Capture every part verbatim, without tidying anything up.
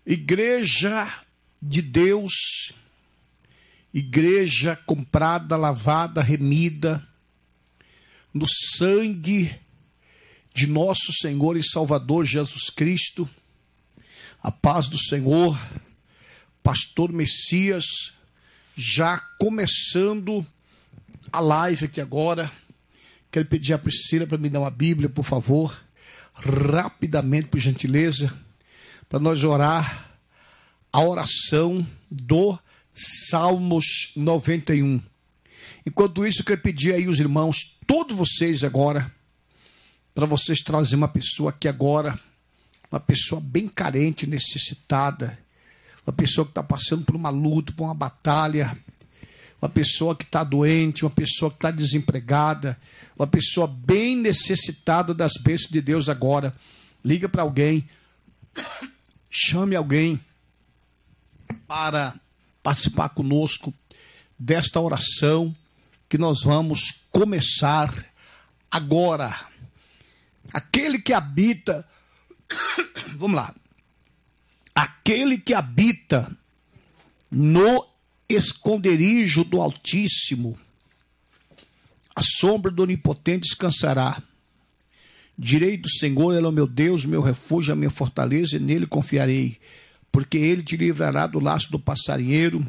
Igreja de Deus, igreja comprada, lavada, remida no sangue de nosso Senhor e Salvador Jesus Cristo. A paz do Senhor, pastor Messias, já começando a live aqui agora. Quero pedir a Priscila para me dar uma Bíblia, por favor, rapidamente, por gentileza, para nós orar a oração do Salmos noventa e um. Enquanto isso, eu quero pedir aí os irmãos, todos vocês agora, para vocês trazerem uma pessoa aqui agora, uma pessoa bem carente, necessitada, uma pessoa que está passando por uma luta, por uma batalha, uma pessoa que está doente, uma pessoa que está desempregada, uma pessoa bem necessitada das bênçãos de Deus agora. Liga para alguém, chame alguém para participar conosco desta oração que nós vamos começar agora. Aquele que habita, vamos lá, aquele que habita no esconderijo do Altíssimo, a sombra do Onipotente descansará. Direi do Senhor, ele é o meu Deus, meu refúgio, a minha fortaleza, e nele confiarei, porque ele te livrará do laço do passarinheiro,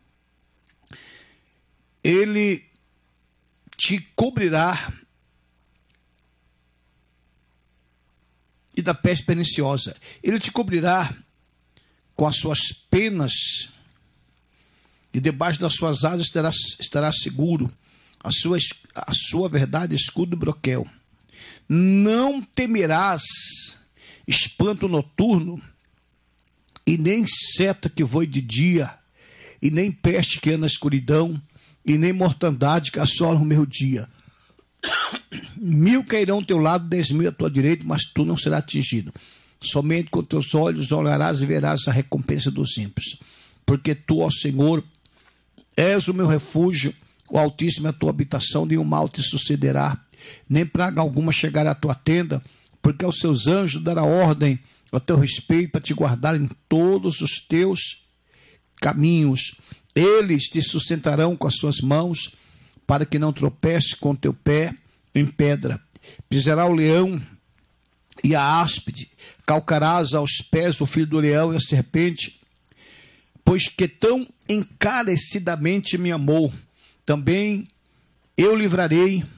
ele te cobrirá e da peste perniciosa, ele te cobrirá com as suas penas, e debaixo das suas asas estará, estará seguro, a sua, a sua verdade, escudo e broquel. Não temerás espanto noturno, e nem seta que voe de dia, e nem peste que anda na escuridão, e nem mortandade que assola o meu dia. Mil cairão ao teu lado, dez mil à tua direita, mas tu não serás atingido. Somente com teus olhos olharás e verás a recompensa dos ímpios. Porque tu, ó Senhor, és o meu refúgio, o Altíssimo é a tua habitação, nenhum mal te sucederá, nem praga alguma chegará à tua tenda, porque aos seus anjos dará ordem a teu respeito para te guardar em todos os teus caminhos. Eles te sustentarão com as suas mãos, para que não tropece com teu pé em pedra. Pisará o leão e a áspide, calcarás aos pés o filho do leão e a serpente, pois que tão encarecidamente me amou, também eu livrarei,